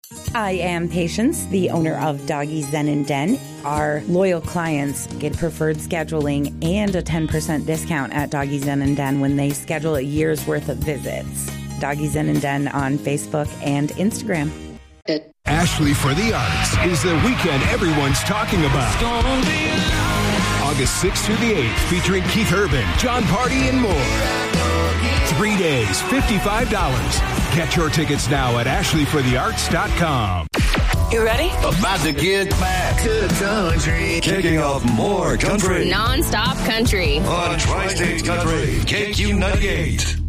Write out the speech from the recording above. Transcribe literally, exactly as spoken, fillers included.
I am Patience, the owner of Doggy Zen and Den. Our loyal clients get preferred scheduling and a ten percent discount at Doggy Zen and Den when they schedule a year's worth of visits. Doggy Zen and Den on Facebook and Instagram. Ashley for the Arts is the weekend everyone's talking about. August sixth through the eighth, featuring Keith Urban, John Party, and more. Three days, fifty-five dollars. Get your tickets now at ashley for the arts dot com. You ready? About to get back to the country. Kicking off more country. Non-stop country. On Tri-State Country, K Q ninety-eight.